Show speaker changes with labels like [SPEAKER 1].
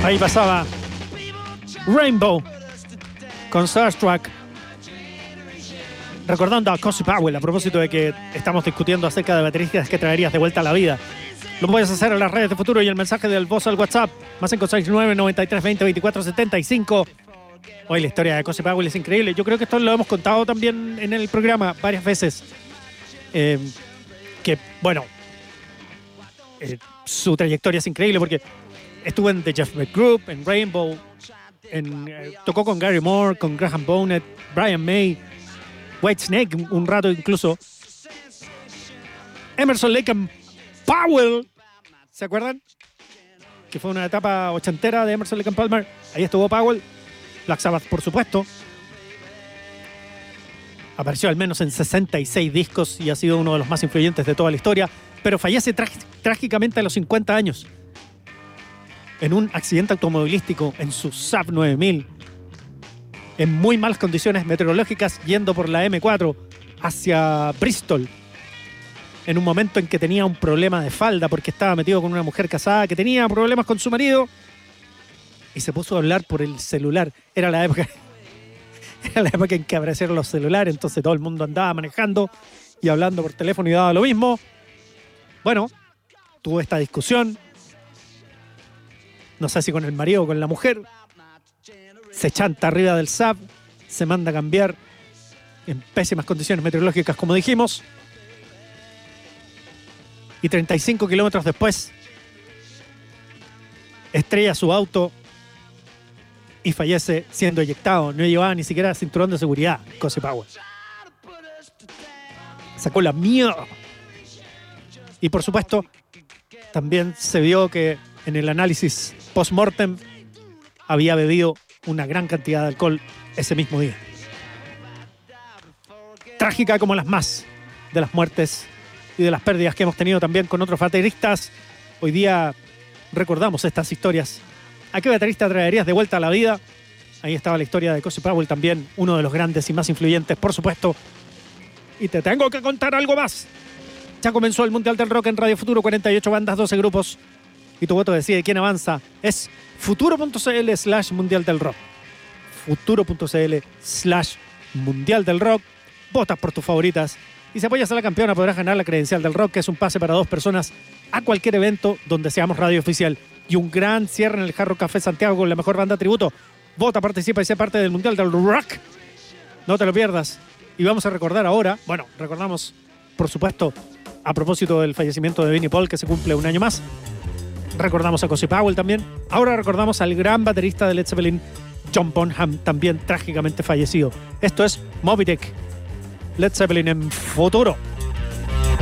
[SPEAKER 1] Ahí pasaba Rainbow con Starstruck, recordando a Cozy Powell a propósito de que estamos discutiendo acerca de bateristas que traerías de vuelta a la vida. Lo puedes hacer en las redes de Futuro y el mensaje del voz al WhatsApp más 569 93 20 24 75. Hoy la historia de Cozy Powell es increíble. Yo creo que esto lo hemos contado también en el programa varias veces. Que bueno, su trayectoria es increíble porque estuvo en The Jeff Beck Group, en Rainbow, tocó con Gary Moore, con Graham Bonnet, Brian May, Whitesnake un rato incluso, Emerson Lake and Powell, ¿se acuerdan? Que fue una etapa ochentera de Emerson Lake and Palmer. Ahí estuvo Powell. Black Sabbath, por supuesto. Apareció al menos en 66 discos y ha sido uno de los más influyentes de toda la historia, pero fallece trágicamente a los 50 años en un accidente automovilístico en su Saab 9000, en muy malas condiciones meteorológicas, yendo por la M4 hacia Bristol, en un momento en que tenía un problema de falda porque estaba metido con una mujer casada que tenía problemas con su marido y se puso a hablar por el celular. Era la época en que aparecieron los celulares, entonces todo el mundo andaba manejando y hablando por teléfono y daba lo mismo. Bueno, tuvo esta discusión, no sé si con el marido o con la mujer, se chanta arriba del Saab, se manda a cambiar en pésimas condiciones meteorológicas, como dijimos, y 35 kilómetros después estrella su auto y fallece siendo eyectado. No llevaba ni siquiera cinturón de seguridad, Cozy Powell. Sacó la mierda. Y por supuesto, también se vio que en el análisis post-mortem había bebido una gran cantidad de alcohol ese mismo día. Trágica como las más de las muertes y de las pérdidas que hemos tenido también con otros bateristas. Hoy día recordamos estas historias. ¿A qué baterista traerías de vuelta a la vida? Ahí estaba la historia de Cozy Powell también, uno de los grandes y más influyentes, por supuesto. Y te tengo que contar algo más. Ya comenzó el Mundial del Rock en Radio Futuro, 48 bandas, 12 grupos. Y tu voto decide quién avanza. Es futuro.cl/Mundial del Rock. Futuro.cl/Mundial del Rock. Votas por tus favoritas. Y si apoyas a la campeona podrás ganar la credencial del rock, que es un pase para 2 personas a cualquier evento donde seamos radio oficial. Y un gran cierre en el Hard Rock Café Santiago con la mejor banda tributo. Vota, participa y sé parte del Mundial del Rock. No te lo pierdas. Y vamos a recordar ahora, bueno, recordamos, por supuesto, a propósito del fallecimiento de Vinnie Paul, que se cumple un año más. Recordamos a Cozy Powell también. Ahora recordamos al gran baterista de Led Zeppelin, John Bonham, también trágicamente fallecido. Esto es Moby Dick. Led Zeppelin en Futuro.